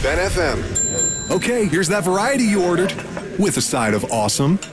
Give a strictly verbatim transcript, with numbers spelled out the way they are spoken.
Ben F M. Okay, here's that variety you ordered. With a side of awesome.